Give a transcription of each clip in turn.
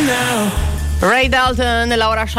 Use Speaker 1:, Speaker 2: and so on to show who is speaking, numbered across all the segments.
Speaker 1: Ray Dalton la ora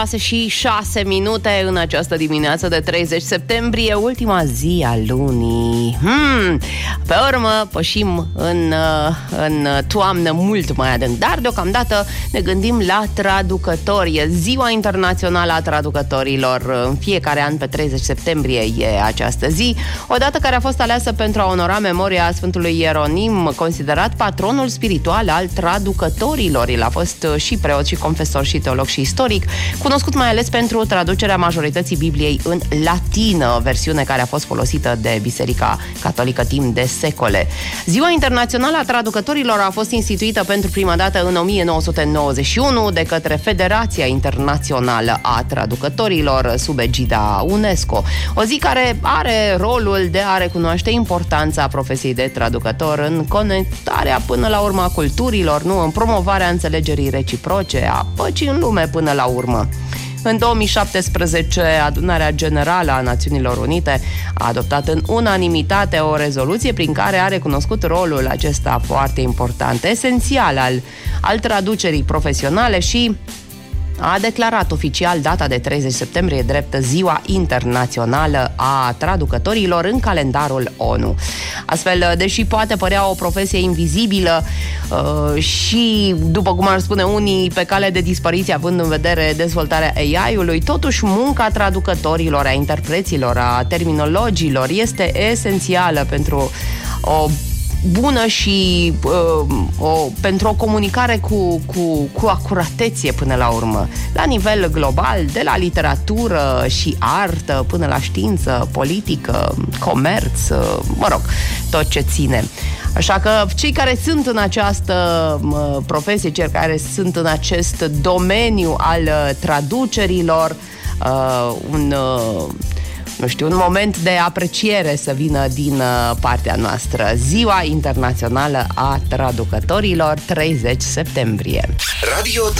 Speaker 1: 6:06 în această dimineață de 30 septembrie, ultima zi a lunii. Pe urmă pășim în toamnă mult mai adânc, dar deocamdată ne gândim la traducători. E Ziua Internațională a Traducătorilor. În fiecare an pe 30 septembrie e această zi, o dată care a fost aleasă pentru a onora memoria Sfântului Ieronim, considerat patronul spiritual al traducătorilor. El a fost și preot și confesor și teolog și istoric, cunoscut mai ales pentru traducerea majorității Bibliei în latină, versiune care a fost folosită de Biserica Catolică timp de secole. Ziua Internațională a Traducătorilor a fost instituită pentru prima dată în 1991 de către Federația Internațională a Traducătorilor sub egida UNESCO. O zi care are rolul de a recunoaște importanța profesiei de traducător în conectarea până la urmă a culturilor, nu în promovarea înțelegerii reciproce, a păcii în lume până la urmă. În 2017, Adunarea Generală a Națiunilor Unite a adoptat în unanimitate o rezoluție prin care a recunoscut rolul acesta foarte important, esențial al traducerii profesionale și a declarat oficial data de 30 septembrie drept Ziua Internațională a Traducătorilor în calendarul ONU. Astfel, deși poate părea o profesie invizibilă și, după cum ar spune unii, pe cale de dispariție având în vedere dezvoltarea AI-ului, totuși munca traducătorilor, a interpreților, a terminologilor este esențială pentru o bună și pentru o comunicare cu acuratețe până la urmă, la nivel global, de la literatură și artă până la știință, politică, comerț, mă rog, tot ce ține. Așa că cei care sunt în această profesie, cei care sunt în acest domeniu al traducerilor, un moment de apreciere să vină din partea noastră. Ziua Internațională a Traducătorilor, 30 septembrie.
Speaker 2: Radio